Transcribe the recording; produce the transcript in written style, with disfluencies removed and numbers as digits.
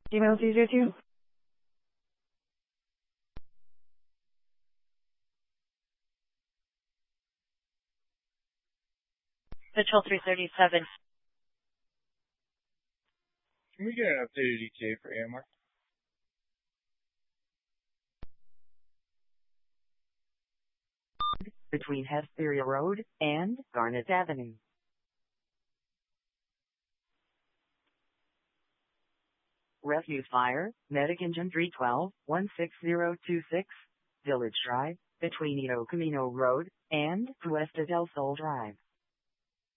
Email's easier too. Patrol 337. Can we get an updated ETA for AMR? Between Hesperia Road and Garnet Avenue. Refuse fire, Medic Engine 312, 16026, Village Drive, between Ito Camino Road and Cuesta del Sol Drive.